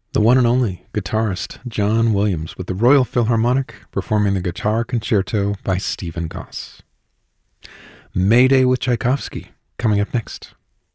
The one and only guitarist John Williams with the Royal Philharmonic performing the Guitar Concerto by Stephen Goss. May Day with Tchaikovsky coming up next.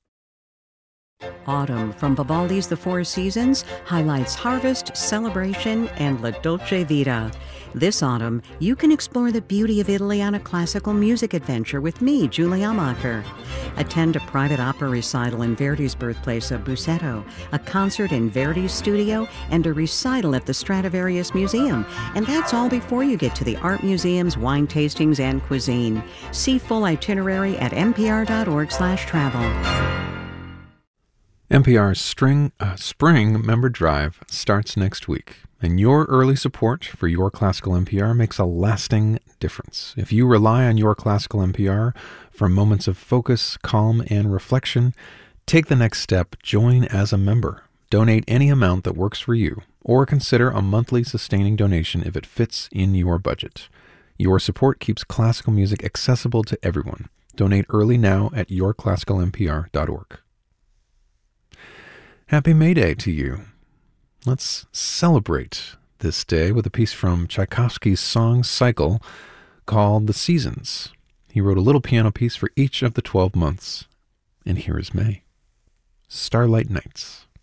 Autumn from Vivaldi's The Four Seasons highlights harvest, celebration, and La Dolce Vita. This autumn, you can explore the beauty of Italy on a classical music adventure with me, Julie Amacher. Attend a private opera recital in Verdi's birthplace of Busseto, a concert in Verdi's studio, and a recital at the Stradivarius Museum. And that's all before you get to the art museums, wine tastings, and cuisine. See full itinerary at npr.org/travel. NPR's Spring Member Drive starts next week, and your early support for Your Classical NPR makes a lasting difference. If you rely on Your Classical NPR for moments of focus, calm, and reflection, take the next step. Join as a member. Donate any amount that works for you, or consider a monthly sustaining donation if it fits in your budget. Your support keeps classical music accessible to everyone. Donate early now at yourclassicalnpr.org. Happy May Day to you. Let's celebrate this day with a piece from Tchaikovsky's song cycle called The Seasons. He wrote a little piano piece for each of the 12 months, and here is May. Starlight Nights.